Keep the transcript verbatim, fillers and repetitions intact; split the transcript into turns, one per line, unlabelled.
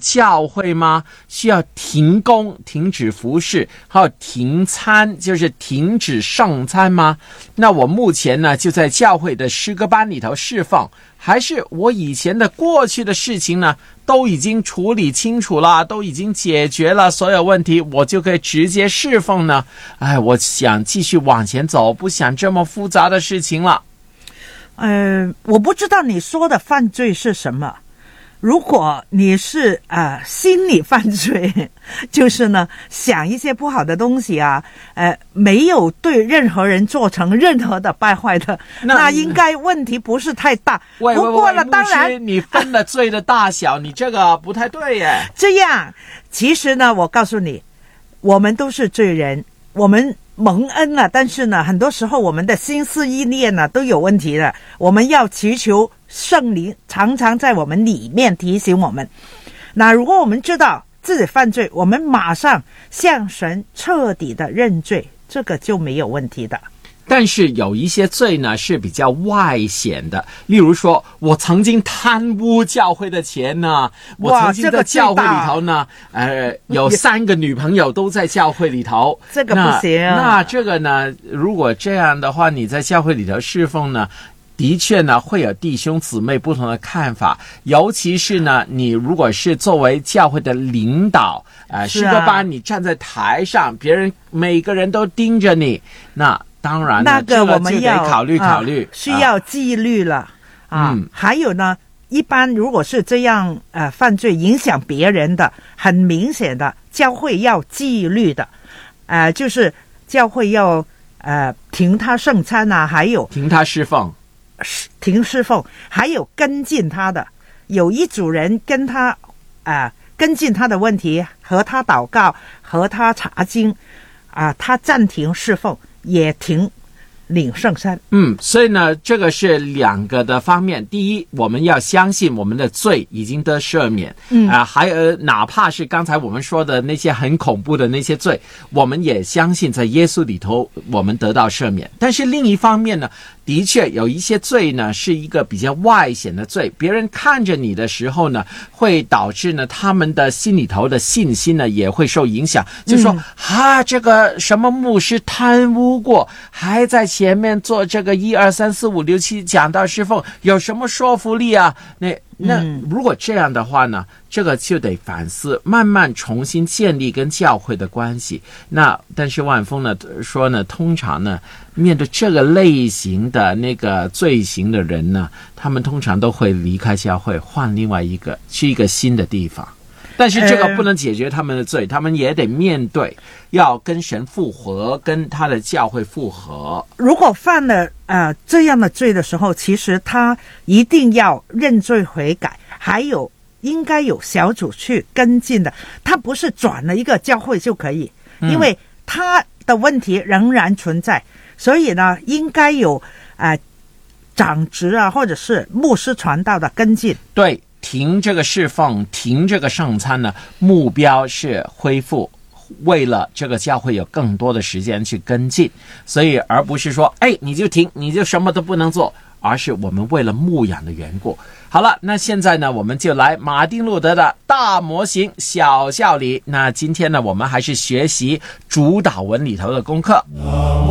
教会吗？需要停工，停止服事，还有停餐，就是停止圣餐吗？那我目前呢就在教会的诗歌班里头侍奉，还是我以前的过去的事情呢都已经处理清楚了，都已经解决了所有问题，我就可以直接侍奉呢？哎，我想继续往前走，不想这么复杂的事情了。
呃，我不知道你说的犯罪是什么。如果你是呃心理犯罪，就是呢想一些不好的东西啊，呃没有对任何人做成任何的败坏的， 那, 那应该问题不是太大。
喂
不过呢，当然
你分了罪的大小，你这个不太对耶。
这样，其实呢，我告诉你，我们都是罪人，我们蒙恩了，但是呢，很多时候我们的心思意念呢都有问题的，我们要祈求圣灵常常在我们里面提醒我们。那如果我们知道自己犯罪，我们马上向神彻底的认罪，这个就没有问题的。
但是有一些罪呢是比较外显的，例如说我曾经贪污教会的钱呢，我曾经在教会里头呢，呃，有三个女朋友都在教会里头，
这个不行啊。
那, 那这个呢，如果这样的话，你在教会里头侍奉呢，的确呢会有弟兄姊妹不同的看法，尤其是呢，你如果是作为教会的领导，呃，诗歌班你站在台上，别人每个人都盯着你，那当然
那个我们要、
这个、就得考虑考虑、
啊、需要纪律了 啊, 啊、嗯。还有呢，一般如果是这样呃犯罪影响别人的，很明显的，教会要纪律的，呃，就是教会要呃停他圣餐啊，还有
停他侍奉，
停侍奉，还有跟进他的，有一组人跟他啊、呃、跟进他的问题，和他祷告，和他查经啊、呃，他暂停侍奉。也停领圣餐。
嗯，所以呢，这个是两个的方面。第一，我们要相信我们的罪已经得赦免，嗯啊、呃，还有哪怕是刚才我们说的那些很恐怖的那些罪，我们也相信在耶稣里头我们得到赦免。但是另一方面呢，的确有一些罪呢是一个比较外显的罪，别人看着你的时候呢，会导致呢他们的心里头的信心呢也会受影响，就说、嗯、啊，这个什么牧师贪污过，还在前面做这个一二三四五六七讲道侍奉，有什么说服力啊？那那如果这样的话呢，这个就得反思，慢慢重新建立跟教会的关系。那但是万峰呢说呢，通常呢面对这个类型的那个罪行的人呢，他们通常都会离开教会，换另外一个去一个新的地方。但是这个不能解决他们的罪，呃、他们也得面对，要跟神复合，跟他的教会复合。
如果犯了呃这样的罪的时候，其实他一定要认罪悔改，还有应该有小组去跟进的。他不是转了一个教会就可以，因为他的问题仍然存在，所以呢，应该有呃长职啊，或者是牧师传道的跟进。
对。停这个侍奉，停这个圣餐呢，目标是恢复，为了这个教会有更多的时间去跟进，所以而不是说哎你就停，你就什么都不能做，而是我们为了牧养的缘故。好了，那现在呢我们就来马丁路德的大模型小教理。那今天呢我们还是学习主导文里头的功课。